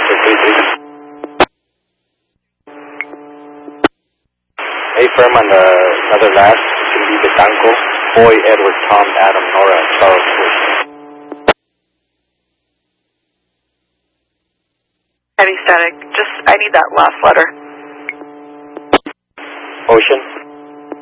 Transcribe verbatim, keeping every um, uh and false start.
Delta three three. Hey, firm on the another last. It's going to be Betanco, Boy, Edward, Tom, Adam, Nora, Charles, Bush. Heavy static. Just, I need that last letter. Ocean.